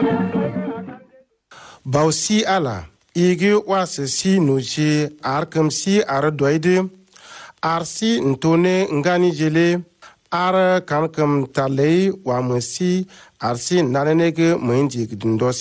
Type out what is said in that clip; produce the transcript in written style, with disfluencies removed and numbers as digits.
Bausi ala igi wase si noje arkam si ar doide arsi ntone ngani jele ar kankam talei wa masi arsi nanenege mwenji gdindos